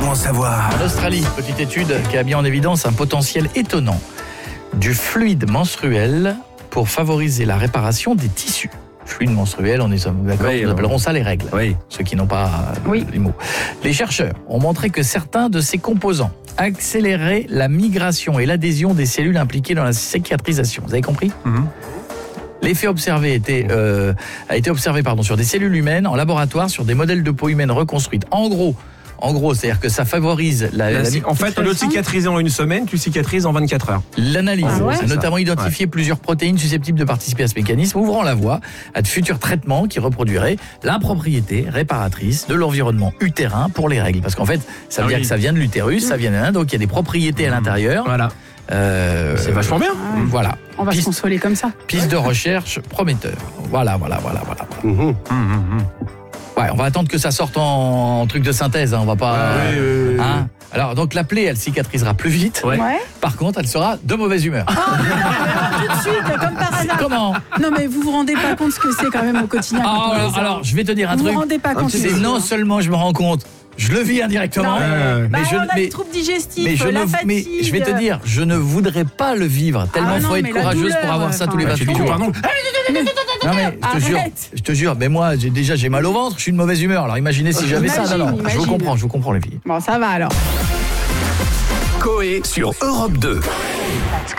bon à savoir. En Australie, petite étude qui a mis en évidence un potentiel étonnant du fluide menstruel pour favoriser la réparation des tissus. Fluide menstruel, on est d'accord, nous appellerons ça les règles. Oui. Ceux qui n'ont pas les mots. Les chercheurs ont montré que certains de ces composants accéléraient la migration et l'adhésion des cellules impliquées dans la cicatrisation. Vous avez compris ? L'effet observé a été observé sur des cellules humaines en laboratoire sur des modèles de peau humaine reconstruites. En gros, c'est-à-dire que ça favorise en fait, au lieu de cicatriser en une semaine, tu cicatrises en 24 heures. L'analyse a notamment identifié plusieurs protéines susceptibles de participer à ce mécanisme, ouvrant la voie à de futurs traitements qui reproduiraient la propriété réparatrice de l'environnement utérin pour les règles. Parce qu'en fait, ça veut dire que ça vient de l'utérus, ça vient de donc il y a des propriétés à l'intérieur. Voilà. C'est vachement bien. Voilà. On va se consoler comme ça. Piste de recherche prometteur. Voilà. Ouais, on va attendre que ça sorte en truc de synthèse, on va pas... Alors, donc la plaie, elle cicatrisera plus vite. Ouais. Par contre, elle sera de mauvaise humeur. Tout de suite, comme par hasard. Comment ? Non, mais vous vous rendez pas compte ce que c'est quand même au quotidien. Alors, je vais te dire un vous truc. Vous rendez pas compte. C'est non seulement je me rends compte, je le vis indirectement. On a des troubles digestifs, la fatigue. Mais je vais te dire, je ne voudrais pas le vivre. Tellement faut être courageuse pour avoir ça tous les 28 jours. Pardon. Non mais je te jure, mais moi j'ai mal au ventre, je suis de mauvaise humeur. Alors imaginez si j'avais ça. Non, je vous comprends les filles. Bon, ça va alors. Coé sur Europe 2.